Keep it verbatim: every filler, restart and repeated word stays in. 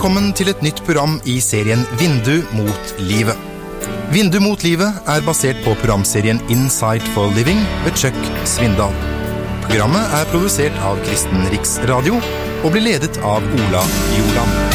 Velkommen til et nytt program i serien Vindu mot livet. Vindu mot livet er basert på programserien Insight for Living ved Chuck Svindal. Programmet er produsert av Kristen Riksradio og blir ledet av Ola Joland.